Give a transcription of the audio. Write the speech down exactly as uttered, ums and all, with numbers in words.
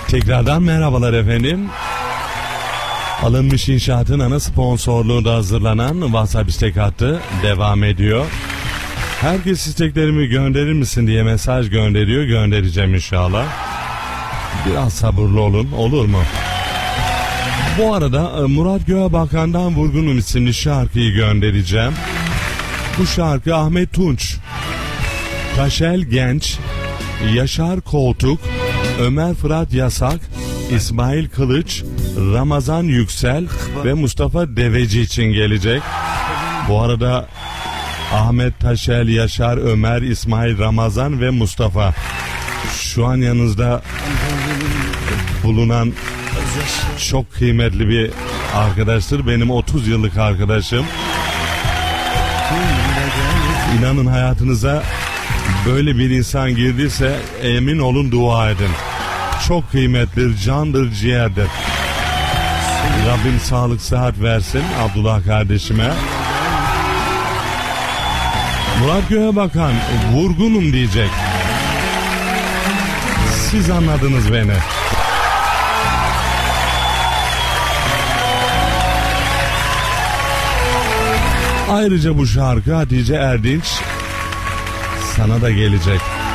Tekrardan merhabalar efendim. Alınmış İnşaat'ın ana sponsorluğunda hazırlanan WhatsApp istek hattı devam ediyor. Herkes isteklerimi gönderir misin diye mesaj gönderiyor. Göndereceğim inşallah. Biraz sabırlı olun, olur mu? Bu arada Murat Göğebakan'dan Vurgunum isimli şarkıyı göndereceğim. Bu şarkı Ahmet Tunç, Taşel Genç, Yaşar Koltuk, Ömer Fırat Yasak, İsmail Kılıç, Ramazan Yüksel ve Mustafa Deveci için gelecek. Bu arada Ahmet, Taşel, Yaşar, Ömer, İsmail, Ramazan ve Mustafa şu an yanınızda bulunan çok kıymetli bir arkadaştır. Benim otuz yıllık arkadaşım. İnanın hayatınıza böyle bir insan girdiyse emin olun dua edin. Çok kıymetlidir, candır, ciğerdir. Rabbim sağlık sıhhat versin Abdullah kardeşime. Murat Göğebakan vurgunum diyecek. Siz anladınız beni. Ayrıca bu şarkı Hatice Erdinç sana da gelecek.